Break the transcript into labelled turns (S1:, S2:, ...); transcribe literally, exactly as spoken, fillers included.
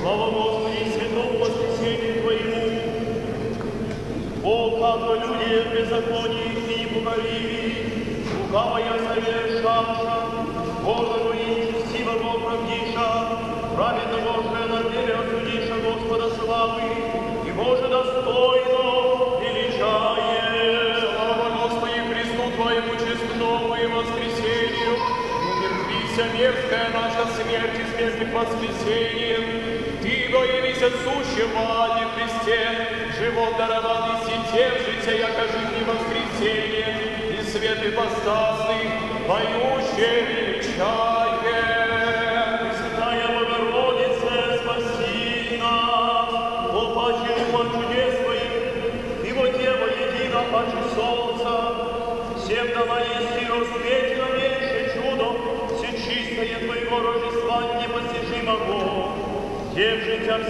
S1: Слава Господи, святому воскресению Твоему. О, как люди беззаконие и непугливи, лукавая совершавша, гордого и нечестивого правдиша, праведного же на деле осудиша Господа славы, и Боже достойно величае.
S2: Слава Господи Христу Твоему честному и воскресению, умервися мерзкая наша смерть и смерть к воскресением, Ибо явися сущего не Христе, живот дарован и сетев жития, яко жизни воскресенье, и свет ипостасный, поющее величае.
S1: Пресвятая Богородице, спаси нас, о паче ума чудес Твоих, и во Дева едино паче солнца, всем давай есть и разуметь новейшее чудо, все чистое Твоего Рождества непостижимого. Тем життя